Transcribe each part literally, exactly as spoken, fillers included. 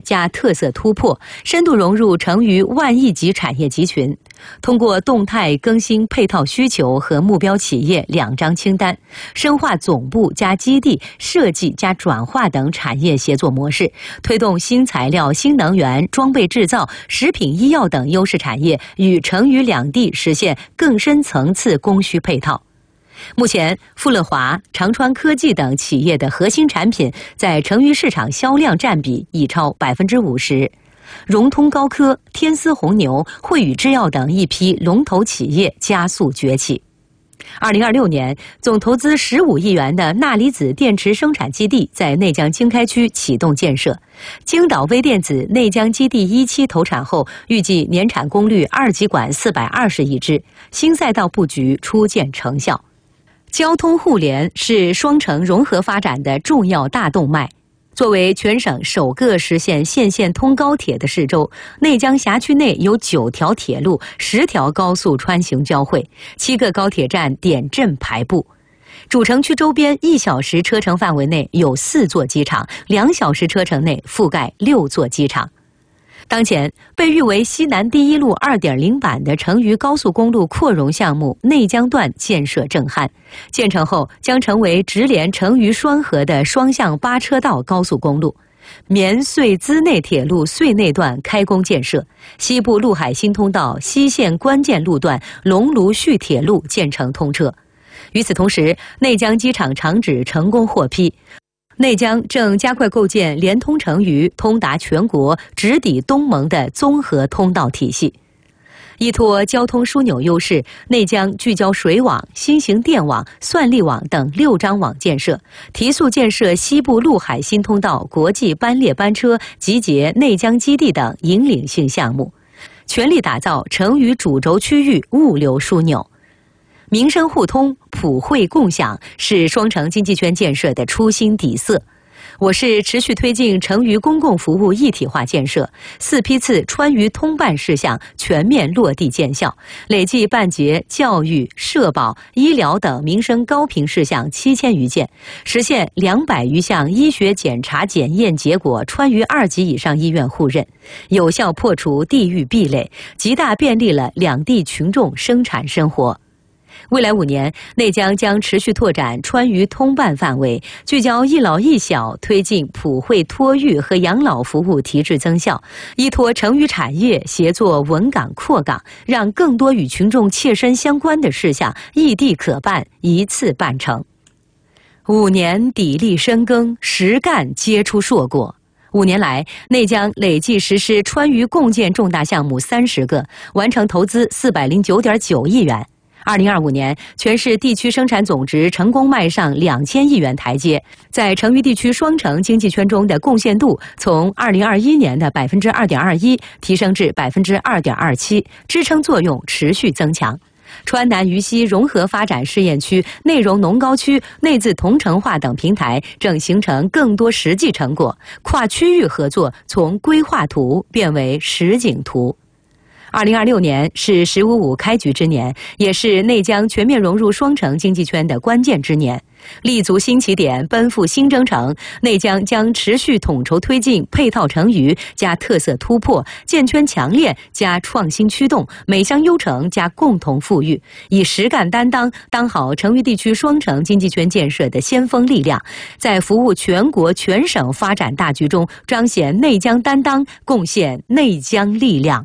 加特色突破，深度融入成渝万亿级产业集群。通过动态更新配套需求和目标企业两张清单，深化总部加基地、设计加转化等产业协作模式，推动新材料、新能源、装备制造、食品医药等优势产业与成渝两地实现更深层次供需配套。目前，富乐华、长川科技等企业的核心产品在成渝市场销量占比已超百分之五十。融通高科、天丝红牛、汇宇制药等一批龙头企业加速崛起。二零二六年，总投资十五亿元的钠离子电池生产基地在内江经开区启动建设。京岛微电子内江基地一期投产后，预计年产功率二极管四百二十亿只，新赛道布局初见成效。交通互联是双城融合发展的重要大动脉。作为全省首个实现县县通高铁的市州，内江辖区内有九条铁路、十条高速穿行交汇，七个高铁站点阵排布。主城区周边一小时车程范围内有四座机场，两小时车程内覆盖六座机场。当前，被誉为西南第一路 二点零 版的成渝高速公路扩容项目内江段建设正酣，建成后将成为直连成渝双河的双向八车道高速公路。绵穗资内铁路穗内段开工建设，西部陆海新通道西线关键路段龙芦续铁路建成通车。与此同时，内江机场场址成功获批。内江正加快构建连通成渝、通达全国、直抵东盟的综合通道体系。依托交通枢纽优势，内江聚焦水网、新型电网、算力网等六张网建设，提速建设西部陆海新通道国际班列班车集结内江基地等引领性项目，全力打造成渝主轴区域物流枢纽。民生互通、普惠共享是双城经济圈建设的初心底色。我市持续推进成渝公共服务一体化建设，四批次川渝通办事项全面落地见效，累计办结教育、社保、医疗等民生高频事项七千余件，实现两百余项医学检查检验结果川渝二级以上医院互认，有效破除地域壁垒，极大便利了两地群众生产生活。未来五年，内江将持续拓展川渝通办范围，聚焦一老一小，推进普惠托育和养老服务提质增效，依托成渝产业协作稳岗扩岗，让更多与群众切身相关的事项异地可办，一次办成。五年砥砺深耕，实干结出硕果。五年来，内江累计实施川渝共建重大项目三十个，完成投资四百零九点九亿元。二零二五年，全市地区生产总值成功迈上两千亿元台阶，在成渝地区双城经济圈中的贡献度从二零二一年的百分之二点二一提升至百分之二点二七，支撑作用持续增强。川南渝西融合发展试验区、内容农高区、内自同城化等平台正形成更多实际成果，跨区域合作从规划图变为实景图。二零二六年是“十五五”开局之年，也是内江全面融入双城经济圈的关键之年。立足新起点，奔赴新征程，内江将持续统筹推进配套成渝加特色突破、建圈强链加创新驱动、美乡优城加共同富裕，以实干担当当好成渝地区双城经济圈建设的先锋力量，在服务全国全省发展大局中彰显内江担当，贡献内江力量。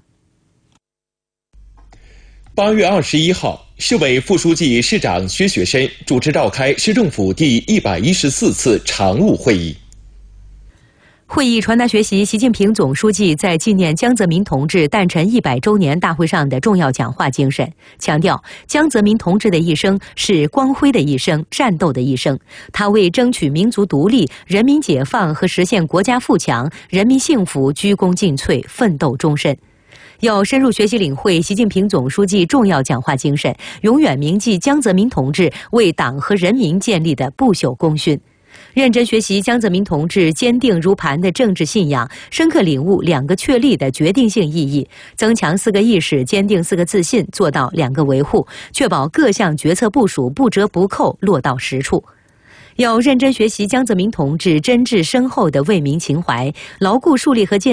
八月二十一号，市委副书记、市长薛学申主持召开市政府第一百一十四次常务会议。 会议传达学习习近平总书记在纪念江泽民同志诞辰一百周年大会上的重要讲话精神，强调江泽民同志的一生是光辉的一生、战斗的一生。他为争取民族独立、人民解放和实现国家富强、人民幸福鞠躬尽瘁，奋斗终身。要深入学习领会习近平总书记重要讲话精神，永远铭记江泽民同志为党和人民建立的不朽功勋。认真学习江泽民同志坚定如磐的政治信仰，深刻领悟两个确立的决定性意义，增强四个意识，坚定四个自信，做到两个维护，确保各项决策部署不折不扣落到实处。要认真学习江泽民同志真挚深厚的为民情怀，牢固树立和建